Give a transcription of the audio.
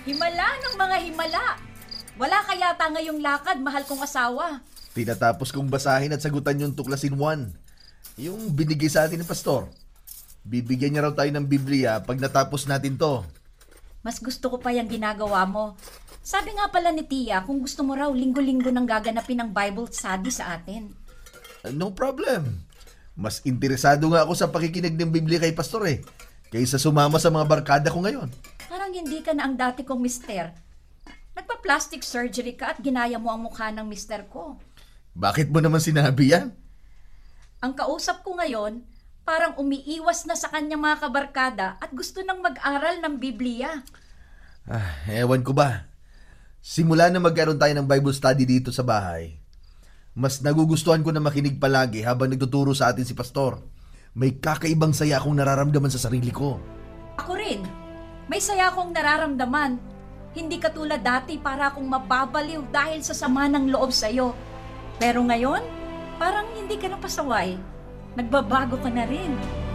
Himala ng mga himala. Wala kaya yata ngayong lakad, mahal kong asawa. Tinatapos kong basahin at sagutan yung tuklasin 1. Yung binigay sa atin ng pastor. Bibigyan niya raw tayo ng Biblia pag natapos natin to. Mas gusto ko pa yung ginagawa mo. Sabi nga pala ni Tia, kung gusto mo raw, linggo-linggo nang gaganapin ang Bible study sa atin. No problem. Mas interesado nga ako sa pakikinig ng Biblia kay pastor kaysa sumama sa mga barkada ko ngayon. Parang hindi ka na ang dati kong mister. Nagpa-plastic surgery ka at ginaya mo ang mukha ng mister ko. Bakit mo naman sinabi yan? Ang kausap ko ngayon, parang umiiwas na sa kanyang mga kabarkada at gusto nang mag-aral ng Biblia. Ewan ko ba. Simula na magkaroon tayo ng Bible study dito sa bahay, mas nagugustuhan ko na makinig palagi habang nagtuturo sa atin si pastor. May kakaibang saya akong nararamdaman sa sarili ko. Ako rin. May saya akong nararamdaman. Hindi katulad dati para akong mababaliw dahil sa sama ng loob sa'yo. Pero ngayon, parang hindi ka na pasaway. Nagbabago ka na rin.